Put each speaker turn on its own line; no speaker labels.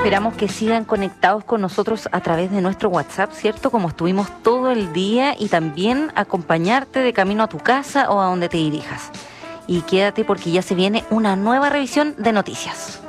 esperamos que sigan conectados con nosotros a través de nuestro WhatsApp, ¿cierto? Como estuvimos todo el día, y también acompañarte de camino a tu casa o a donde te dirijas. Y quédate porque ya se viene una nueva revisión de noticias.